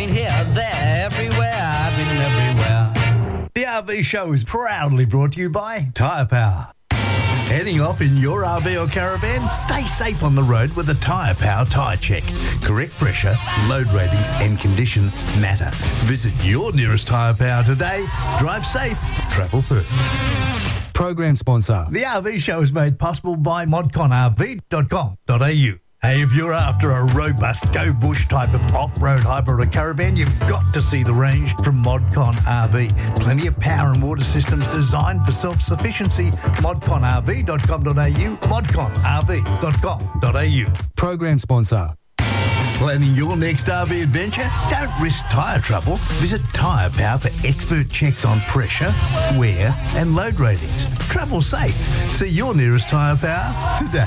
been here, there, everywhere. I've been everywhere. The RV Show is proudly brought to you by Tyre Power. Heading off in your RV or caravan? Stay safe on the road with a Tyre Power tyre check. Correct pressure, load ratings and condition matter. Visit your nearest Tyre Power today. Drive safe, travel first. Program sponsor. The RV Show is made possible by modconrv.com.au. Hey, if you're after a robust go-bush type of off-road hybrid or caravan, you've got to see the range from Modcon RV. Plenty of power and water systems designed for self-sufficiency. modconrv.com.au, modconrv.com.au. Program sponsor. Planning your next RV adventure? Don't risk tyre trouble. Visit Tyre Power for expert checks on pressure, wear and load ratings. Travel safe. See your nearest Tyre Power today.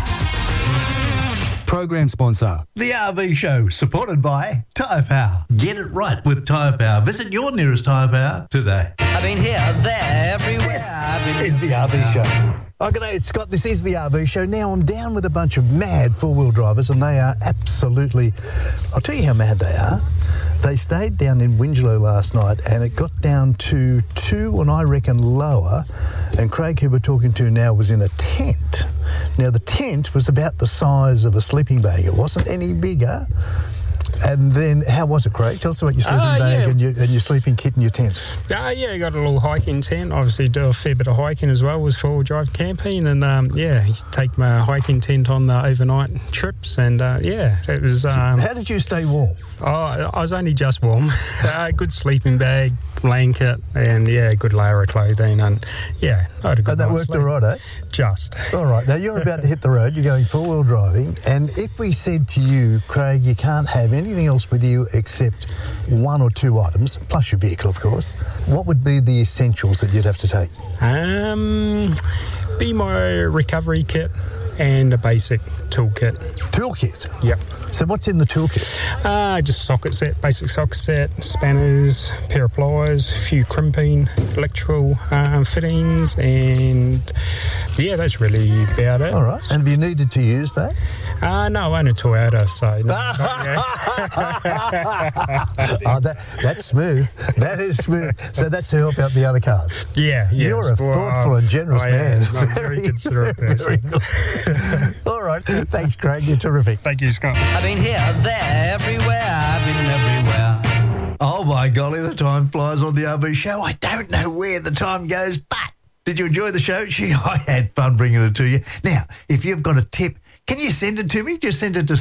Program sponsor. The RV Show, supported by Tyre Power. Get it right with Tyre Power. Visit your nearest Tyre Power today. I've been here, there, everywhere. I've been This is the RV Show. Oh, g'day, it's Scott. This is the RV Show. Now, I'm down with a bunch of mad four-wheel drivers, and they are absolutely... I'll tell you how mad they are. They stayed down in Winslow last night, and it got down to 2, and I reckon lower, and Craig, who we're talking to now, was in a tent. Now, the tent was about the size of a sleeping bag. It wasn't any bigger. And then, how was it, Craig? Tell us about your sleeping bag and your sleeping kit and your tent. Yeah, you got a little hiking tent. Obviously, do a fair bit of hiking as well. Was four-wheel drive camping, and take my hiking tent on the overnight trips. And it was. How did you stay warm? I was only just warm. Good sleeping bag, blanket, and good layer of clothing, and I had a good. And that worked all right, eh? Just. All right. Now you're about to hit the road. You're going four-wheel driving, and if we said to you, Craig, you can't have anything else with you except one or two items, plus your vehicle, of course, what would be the essentials that you'd have to take? Be my recovery kit and a basic toolkit. Toolkit? Yep. So what's in the toolkit? Just socket set, basic socket set, spanners, pair of pliers, a few crimping, electrical fittings, and that's really about it. All right. And have you needed to use that? No, only Toyota, so no. That's smooth. That is smooth. So that's to help out the other cars. Yeah. You're a thoughtful and generous man. I'm very considerate person. All right. Thanks, Craig. You're terrific. Thank you, Scott. I've been here, there, everywhere. I've been everywhere. Oh, my golly, the time flies on the RV Show. I don't know where the time goes, but did you enjoy the show? I had fun bringing it to you. Now, if you've got a tip, can you send it to me? Just send it to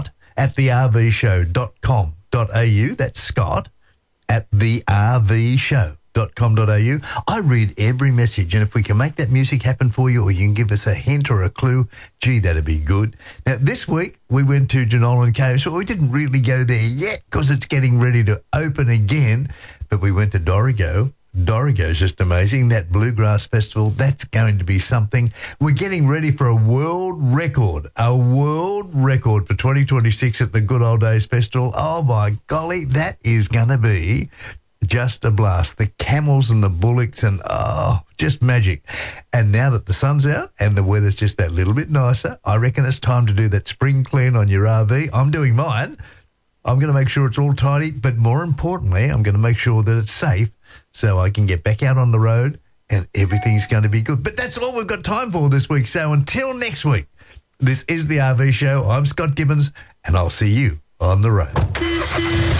scott@thervshow.com.au. That's Scott at thervshow.com.au. I read every message, and if we can make that music happen for you, or you can give us a hint or a clue, gee, that'd be good. Now, this week, we went to Jenolan Caves, so we didn't really go there yet because it's getting ready to open again, but we went to Dorrigo. Dorrigo's just amazing. That Bluegrass Festival, that's going to be something. We're getting ready for a world record for 2026 at the Good Old Days Festival. Oh, my golly, that is going to be just a blast. The camels and the bullocks and, just magic. And now that the sun's out and the weather's just that little bit nicer, I reckon it's time to do that spring clean on your RV. I'm doing mine. I'm going to make sure it's all tidy, but more importantly, I'm going to make sure that it's safe so I can get back out on the road and everything's going to be good. But that's all we've got time for this week. So until next week, this is the RV Show. I'm Scott Gibbons, and I'll see you on the road.